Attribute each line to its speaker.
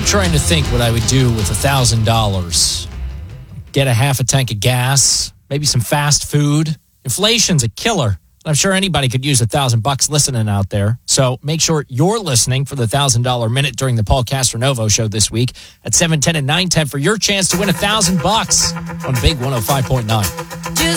Speaker 1: trying to think what I would do with $1,000. Get a half a tank of gas, maybe some fast food. Inflation's a killer. I'm sure anybody could use $1,000 listening out there. So make sure you're listening for the $1,000 minute during the Paul Castronovo show this week at 7:10 and 9:10 for your chance to win $1,000 on Big 105.9.